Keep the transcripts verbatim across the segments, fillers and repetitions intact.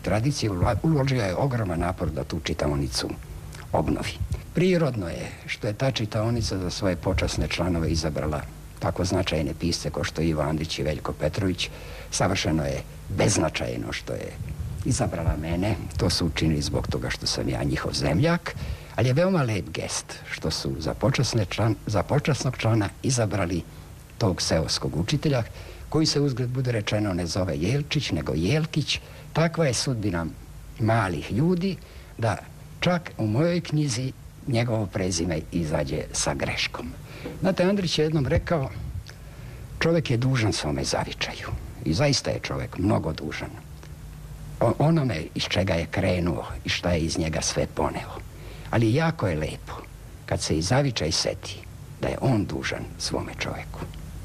tradiciju, uložio je ogroman napor da tu čitaonicu obnovi. Prirodno je što je ta čitaonica za svoje počasne članove izabrala tako značajne pisce kao što je Ivo Andrić i Veljko Petrović. Savršeno je beznačajno što je izabrala mene. To su učinili zbog toga što sam ja njihov zemljak, ali je veoma lep gest što su za, član, za počasnog člana izabrali tog seoskog učitelja, koji se uzgled bude rečeno ne zove Jelčić, nego Jelkić. Takva je sudbina malih ljudi da čak u mojoj knjizi njegovo prezime izađe sa greškom. Znate, Andrić je jednom rekao, čovjek je dužan svome zavičaju. I zaista je čovjek mnogo dužan. O onome iz čega je krenuo i šta je iz njega sve poneo. Ali jako je lepo kad se i zavičaj seti da je on dužan svome čovjeku.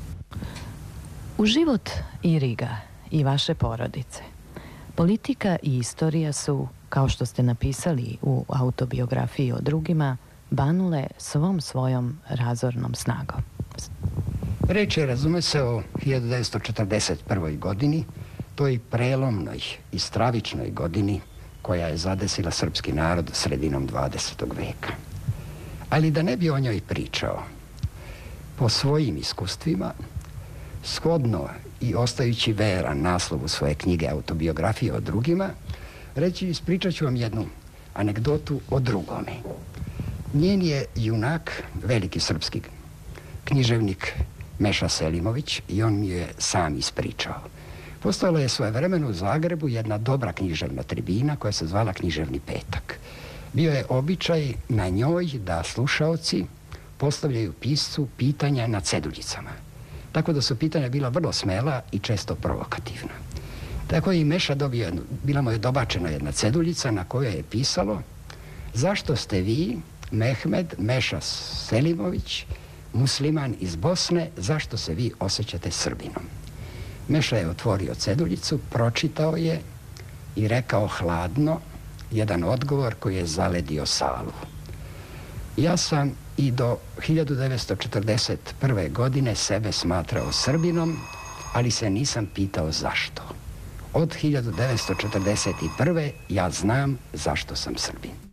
U život Iriga i vaše porodice, politika i istorija su, kao što ste napisali u autobiografiji o drugima, banule svom svojom razornom snagom. Reč je, razume se, o hiljadu devetsto četrdeset prvoj. godini, toj prelomnoj i stravičnoj godini koja je zadesila srpski narod sredinom dvadesetog veka. Ali da ne bi o njoj pričao, po svojim iskustvima, shodno i ostajući veran naslovu svoje knjige autobiografije o drugima, reći, ispričat ću vam jednu anegdotu o drugome. Njen je junak, veliki srpski književnik Meša Selimović, i on mi je sam ispričao. Postojala je svojevremeno u Zagrebu jedna dobra književna tribina koja se zvala Književni petak. Bio je običaj na njoj da slušaoci postavljaju piscu pitanja na ceduljicama. Tako da su pitanja bila vrlo smela i često provokativna. Tako je i Meša dobio, bila mu je dobačena jedna ceduljica na kojoj je pisalo: zašto ste vi, Mehmed Meša Selimović, musliman iz Bosne, zašto se vi osjećate Srbinom? Meša je otvorio ceduljicu, pročitao je i rekao hladno jedan odgovor koji je zaledio salu. Ja sam i do hiljadu devetsto četrdeset prve. godine sebe smatrao Srbinom, ali se nisam pitao zašto. Od hiljadu devetsto četrdeset prve. ja znam zašto sam Srbin.